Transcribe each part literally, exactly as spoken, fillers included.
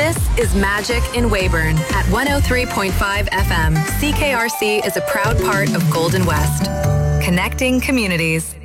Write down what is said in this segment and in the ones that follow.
This is Magic in Weyburn at one oh three point five F M. C K R C is a proud part of Golden West. Connecting communities.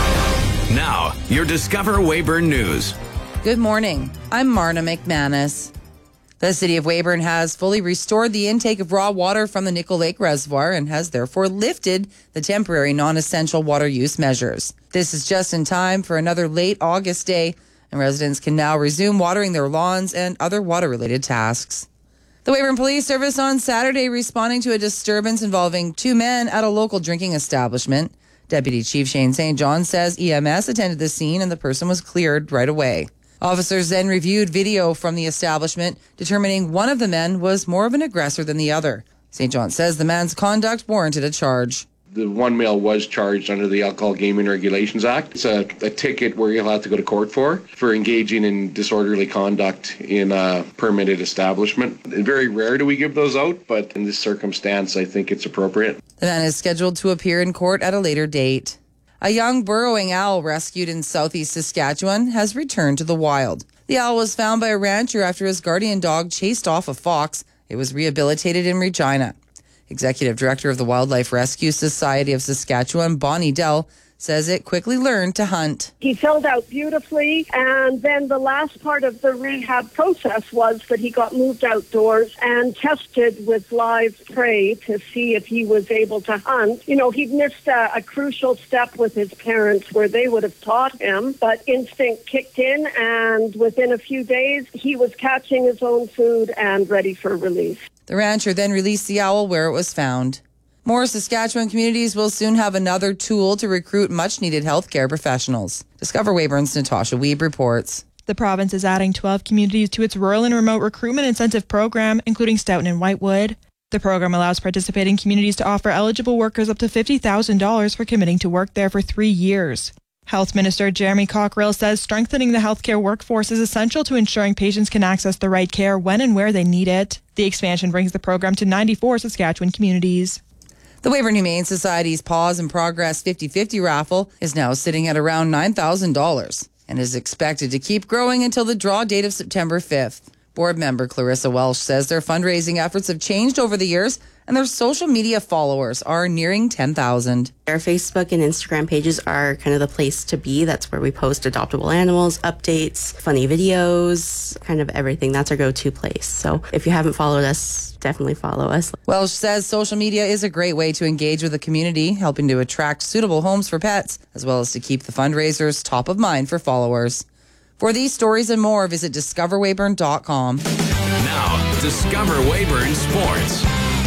Now, your Discover Weyburn News. Good morning. I'm Marna McManus. The city of Weyburn has fully restored the intake of raw water from the Nickel Lake Reservoir and has therefore lifted the temporary non-essential water use measures. This is just in time for another late August day, and residents can now resume watering their lawns and other water-related tasks. The Weyburn Police Service on Saturday responding to a disturbance involving two men at a local drinking establishment. Deputy Chief Shane Saint John says E M S attended the scene and the person was cleared right away. Officers then reviewed video from the establishment, determining one of the men was more of an aggressor than the other. Saint John says the man's conduct warranted a charge. The one male was charged under the Alcohol Gaming Regulations Act. It's a, a ticket where you'll have to go to court for, for engaging in disorderly conduct in a permitted establishment. Very rare do we give those out, but in this circumstance, I think it's appropriate. The man is scheduled to appear in court at a later date. A young burrowing owl rescued in southeast Saskatchewan has returned to the wild. The owl was found by a rancher after his guardian dog chased off a fox. It was rehabilitated in Regina. Executive Director of the Wildlife Rescue Society of Saskatchewan, Bonnie Dell, says it quickly learned to hunt. He filled out beautifully, and then the last part of the rehab process was that he got moved outdoors and tested with live prey to see if he was able to hunt. You know, he'd missed a, a crucial step with his parents where they would have taught him, but instinct kicked in, and within a few days, he was catching his own food and ready for release. The rancher then released the owl where it was found. More Saskatchewan communities will soon have another tool to recruit much-needed healthcare professionals. Discover Weyburn's Natasha Weeb reports. The province is adding twelve communities to its rural and remote recruitment incentive program, including Stoughton and Whitewood. The program allows participating communities to offer eligible workers up to fifty thousand dollars for committing to work there for three years. Health Minister Jeremy Cockerill says strengthening the healthcare workforce is essential to ensuring patients can access the right care when and where they need it. The expansion brings the program to ninety-four Saskatchewan communities. The Weyburn Humane Society's Paws and Progress fifty-fifty raffle is now sitting at around nine thousand dollars and is expected to keep growing until the draw date of September fifth. Board member Clarissa Welsh says their fundraising efforts have changed over the years and their social media followers are nearing ten thousand. Our Facebook and Instagram pages are kind of the place to be. That's where we post adoptable animals, updates, funny videos, kind of everything. That's our go-to place. So if you haven't followed us, definitely follow us. Welsh says social media is a great way to engage with the community, helping to attract suitable homes for pets, as well as to keep the fundraisers top of mind for followers. For these stories and more, visit discover weyburn dot com. Now, Discover Weyburn Sports.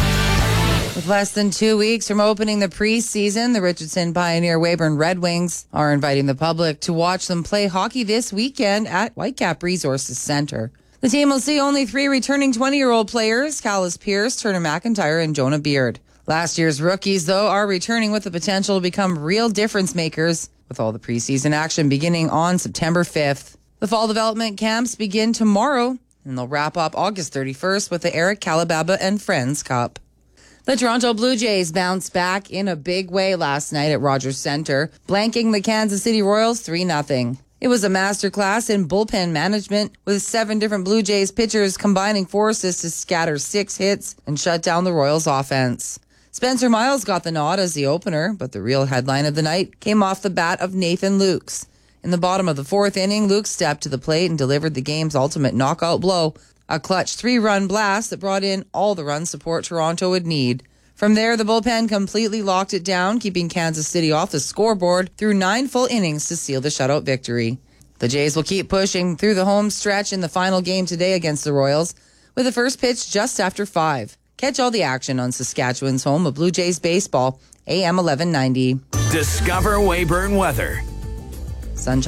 With less than two weeks from opening the preseason, the Richardson Pioneer Weyburn Red Wings are inviting the public to watch them play hockey this weekend at Whitecap Resources Centre. The team will see only three returning twenty-year-old players, Callis Pierce, Turner McIntyre, and Jonah Beard. Last year's rookies, though, are returning with the potential to become real difference makers, with all the preseason action beginning on September fifth. The fall development camps begin tomorrow, and they'll wrap up August thirty-first with the Eric Calababa and Friends Cup. The Toronto Blue Jays bounced back in a big way last night at Rogers Centre, blanking the Kansas City Royals three nothing. It was a masterclass in bullpen management, with seven different Blue Jays pitchers combining forces to scatter six hits and shut down the Royals' offense. Spencer Miles got the nod as the opener, but the real headline of the night came off the bat of Nathan Lukes. In the bottom of the fourth inning, Luke stepped to the plate and delivered the game's ultimate knockout blow, a clutch three-run blast that brought in all the run support Toronto would need. From there, the bullpen completely locked it down, keeping Kansas City off the scoreboard through nine full innings to seal the shutout victory. The Jays will keep pushing through the home stretch in the final game today against the Royals, with the first pitch just after five. Catch all the action on Saskatchewan's home of Blue Jays baseball, A M eleven ninety. Discover Weyburn weather. Sunshine.